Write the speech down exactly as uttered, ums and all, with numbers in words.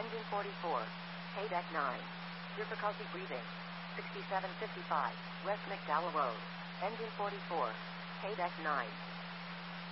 Engine forty-four. Paydeck nine. Difficulty breathing. sixty-seven fifty-five, West McDowell Road. Engine forty-four. Paydeck nine.